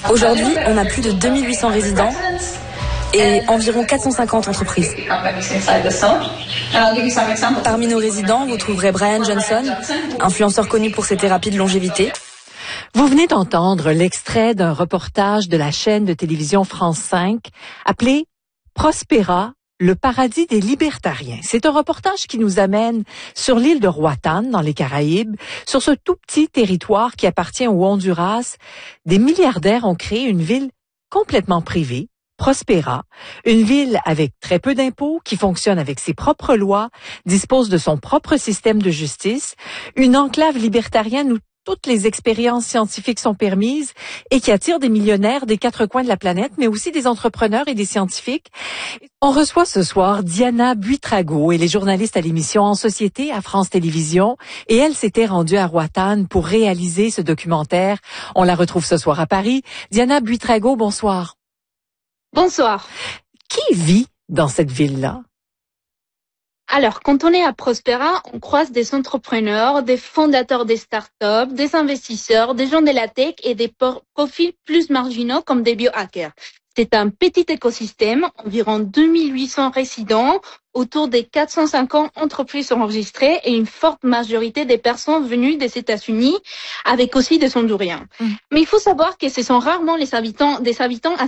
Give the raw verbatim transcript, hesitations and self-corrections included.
Aujourd'hui, on a plus de deux mille huit cents résidents et environ quatre cent cinquante entreprises. Parmi nos résidents, vous trouverez Brian Johnson, influenceur connu pour ses thérapies de longévité. Vous venez d'entendre l'extrait d'un reportage de la chaîne de télévision France cinq appelé Prospera, le paradis des libertariens. C'est un reportage qui nous amène sur l'île de Roatan, dans les Caraïbes. Sur ce tout petit territoire qui appartient au Honduras, des milliardaires ont créé une ville complètement privée, Prospera, une ville avec très peu d'impôts, qui fonctionne avec ses propres lois, dispose de son propre système de justice, une enclave libertarienne où toutes les expériences scientifiques sont permises et qui attire des millionnaires des quatre coins de la planète, mais aussi des entrepreneurs et des scientifiques. On reçoit ce soir Diana Buitrago. Elle est journaliste à l'émission En Société à France Télévisions et elle s'était rendue à Roatan pour réaliser ce documentaire. On la retrouve ce soir à Paris. Diana Buitrago, bonsoir. Bonsoir. Qui vit dans cette ville-là? Alors, quand on est à Prospera, on croise des entrepreneurs, des fondateurs des startups, des investisseurs, des gens de la tech et des profils plus marginaux comme des biohackers. C'est un petit écosystème, environ deux mille huit cents résidents, autour des quatre cent cinquante entreprises enregistrées et une forte majorité des personnes venues des États-Unis, avec aussi des Honduriens. Mmh. Mais il faut savoir que ce sont rarement les habitants, des habitants